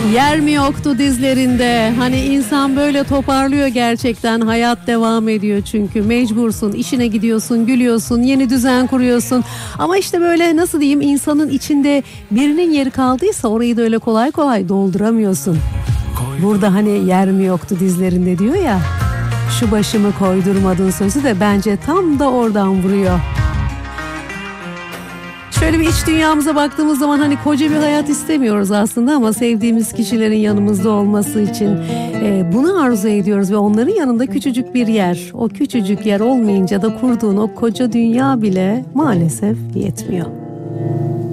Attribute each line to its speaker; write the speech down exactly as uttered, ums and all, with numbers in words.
Speaker 1: Yer mi yoktu dizlerinde? Hani insan böyle toparlıyor gerçekten. Hayat devam ediyor çünkü. Mecbursun, işine gidiyorsun, gülüyorsun, yeni düzen kuruyorsun. Ama işte böyle nasıl diyeyim, insanın içinde birinin yeri kaldıysa orayı da öyle kolay kolay dolduramıyorsun. Burada hani yer mi yoktu dizlerinde diyor ya. Şu başımı koydurmadın sözü de bence tam da oradan vuruyor. Şöyle bir iç dünyamıza baktığımız zaman hani koca bir hayat istemiyoruz aslında ama sevdiğimiz kişilerin yanımızda olması için e, bunu arzu ediyoruz ve onların yanında küçücük bir yer. O küçücük yer olmayınca da kurduğun o koca dünya bile maalesef yetmiyor.